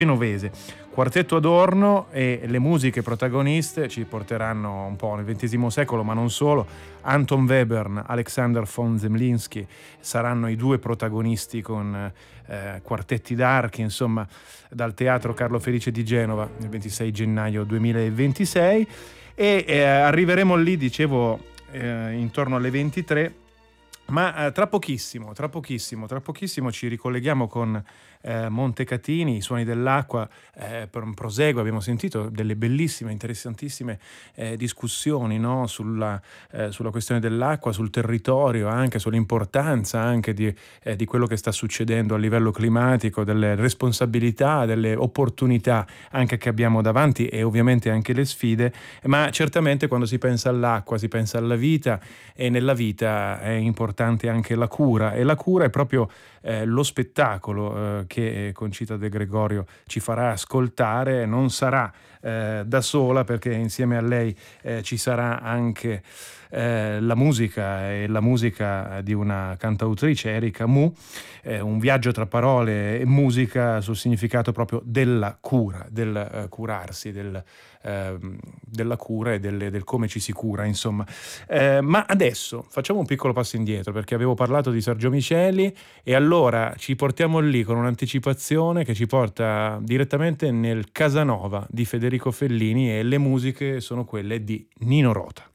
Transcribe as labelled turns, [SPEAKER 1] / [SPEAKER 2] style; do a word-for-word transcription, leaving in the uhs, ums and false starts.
[SPEAKER 1] genovese. Quartetto Adorno e le musiche protagoniste ci porteranno un po' nel ventesimo secolo, ma non solo. Anton Webern, Alexander von Zemlinsky saranno i due protagonisti con eh, quartetti d'archi, insomma, dal Teatro Carlo Felice di Genova il ventisei gennaio duemilaventisei, e eh, arriveremo lì, dicevo, eh, intorno alle ventitré. Ma eh, tra pochissimo, tra pochissimo, tra pochissimo ci ricolleghiamo con eh, Montecatini, i suoni dell'acqua, eh, per un proseguo. Abbiamo sentito delle bellissime, interessantissime eh, discussioni, no? sulla, eh, sulla questione dell'acqua, sul territorio, anche sull'importanza anche di, eh, di quello che sta succedendo a livello climatico, delle responsabilità, delle opportunità anche che abbiamo davanti e ovviamente anche le sfide. Ma certamente quando si pensa all'acqua si pensa alla vita, e nella vita è importante anche la cura, e la cura è proprio eh, lo spettacolo eh, che Concita De Gregorio ci farà ascoltare. Non sarà eh, da sola, perché insieme a lei eh, ci sarà anche eh, la musica, e la musica di una cantautrice, Erika Mu, eh, un viaggio tra parole e musica sul significato proprio della cura, del eh, curarsi, del, eh, della cura e del, del come ci si cura, insomma. Eh, ma adesso facciamo un piccolo passo indietro, perché avevo parlato di Sergio Miceli, e allora ci portiamo lì con un'anticipazione che ci porta direttamente nel Casanova di Federico Fellini, e le musiche sono quelle di Nino Rota.